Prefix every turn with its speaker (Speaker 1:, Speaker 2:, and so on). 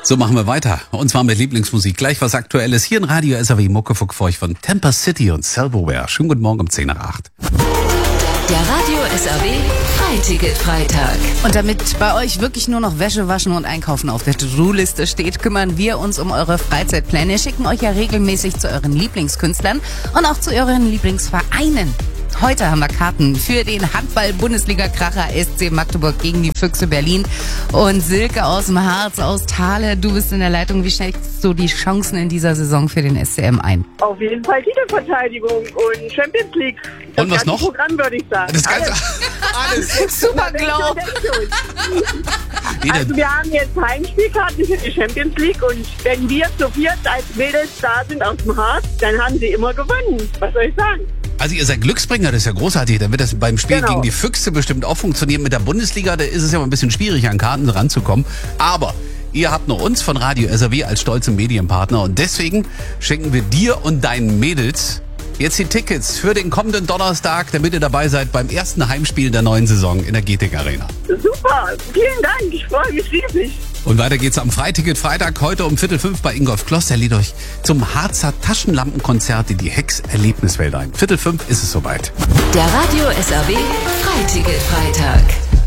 Speaker 1: So machen wir weiter. Und zwar mit Lieblingsmusik. Gleich was Aktuelles hier in Radio SAW Muckefuck für euch von Tampa City und Silverware. Schönen guten Morgen um 10 nach 8.
Speaker 2: Der Radio SAW Freiticket-Freitag.
Speaker 3: Und damit bei euch wirklich nur noch Wäsche waschen und einkaufen auf der To-Do-Liste steht, kümmern wir uns um eure Freizeitpläne, schicken euch ja regelmäßig zu euren Lieblingskünstlern und auch zu euren Lieblingsvereinen. Heute haben wir Karten für den Handball-Bundesliga-Kracher SC Magdeburg gegen die Füchse Berlin. Und Silke aus dem Harz, aus Thale, du bist in der Leitung. Wie schätzt du die Chancen in dieser Saison für den SCM ein?
Speaker 4: Auf jeden Fall Titelverteidigung und Champions League. Das
Speaker 1: Und was
Speaker 4: ganze
Speaker 1: noch?
Speaker 4: Programm, würde ich sagen.
Speaker 1: Das Ganze, alles.
Speaker 3: Super Glaub.
Speaker 4: Also wir haben jetzt Heimspielkarten für die Champions League und wenn wir zu viert als Mädels da sind aus dem Harz, dann haben sie immer gewonnen. Was soll ich sagen?
Speaker 1: Also ihr seid Glücksbringer, das ist ja großartig. Dann wird das beim Spiel
Speaker 4: Genau.
Speaker 1: gegen die Füchse bestimmt auch funktionieren. Mit der Bundesliga, da ist es ja mal ein bisschen schwierig, an Karten ranzukommen. Aber ihr habt nur uns von Radio SAW als stolzen Medienpartner. Und deswegen schenken wir dir und deinen Mädels jetzt die Tickets für den kommenden Donnerstag, damit ihr dabei seid beim ersten Heimspiel der neuen Saison in der GTEC Arena.
Speaker 4: Super, vielen Dank, ich freue mich riesig.
Speaker 1: Und weiter geht's am Freiticket Freitag heute um 4:45 bei Ingolf Kloss. Der lädt euch zum Harzer Taschenlampenkonzert in die Hex Erlebniswelt ein. 4:45 ist es soweit.
Speaker 2: Der Radio SAW Freiticket-Freitag.